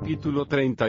Capítulo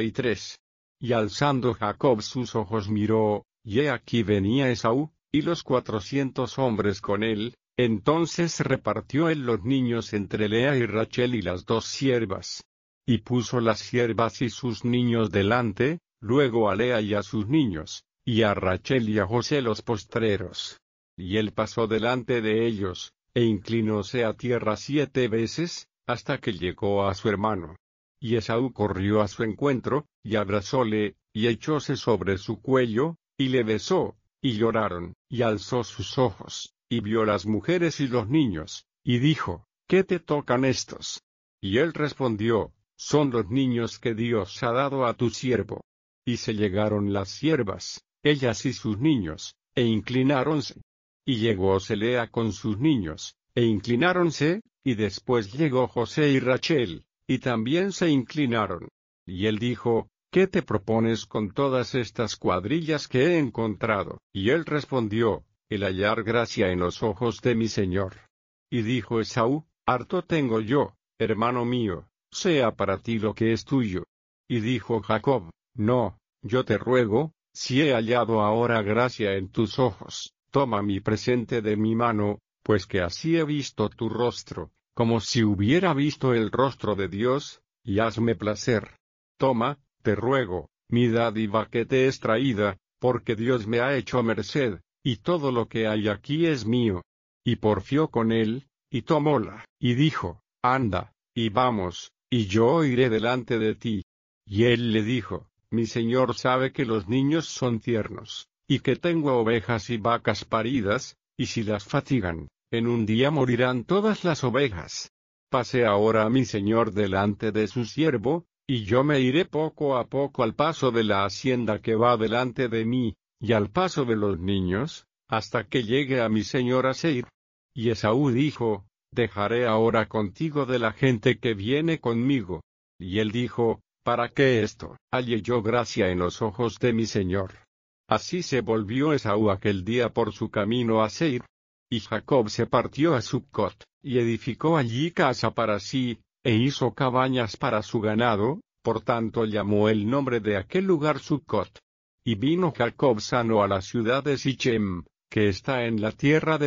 33. Y alzando Jacob sus ojos miró, y he aquí venía Esaú, y los 400 hombres con él. Entonces repartió él los niños entre Lea y Rachel y las 2 siervas. Y puso las siervas y sus niños delante, luego a Lea y a sus niños, y a Rachel y a José los postreros. Y él pasó delante de ellos, e inclinóse a tierra 7 veces, hasta que llegó a su hermano. Y Esaú corrió a su encuentro, y abrazóle, y echóse sobre su cuello, y le besó, y lloraron. Y alzó sus ojos, y vio las mujeres y los niños, y dijo: ¿Qué te tocan estos? Y él respondió: Son los niños que Dios ha dado a tu siervo. Y se llegaron las siervas, ellas y sus niños, e inclináronse. Y llegóse Lea con sus niños, e inclináronse, y después llegó José y Rachel, y también se inclinaron. Y él dijo: ¿Qué te propones con todas estas cuadrillas que he encontrado? Y él respondió: el hallar gracia en los ojos de mi señor. Y dijo Esaú: harto tengo yo, hermano mío, sea para ti lo que es tuyo. Y dijo Jacob: no, yo te ruego, si he hallado ahora gracia en tus ojos, toma mi presente de mi mano, pues que así he visto tu rostro, como si hubiera visto el rostro de Dios, y hazme placer. Toma, te ruego, mi dádiva que te es traída, porque Dios me ha hecho merced, y todo lo que hay aquí es mío. Y porfió con él, y tomóla, y dijo: anda, y vamos, y yo iré delante de ti. Y él le dijo: mi señor sabe que los niños son tiernos, y que tengo ovejas y vacas paridas, y si las fatigan, en un día morirán todas las ovejas. Pase ahora a mi señor delante de su siervo, y yo me iré poco a poco al paso de la hacienda que va delante de mí, y al paso de los niños, hasta que llegue a mi señor a Seir. Y Esaú dijo: dejaré ahora contigo de la gente que viene conmigo. Y él dijo: ¿para qué esto? Halle yo gracia en los ojos de mi señor. Así se volvió Esaú aquel día por su camino a Seir. Y Jacob se partió a Succot, y edificó allí casa para sí, e hizo cabañas para su ganado, por tanto llamó el nombre de aquel lugar Succot. Y vino Jacob sano a la ciudad de Sichem, que está en la tierra de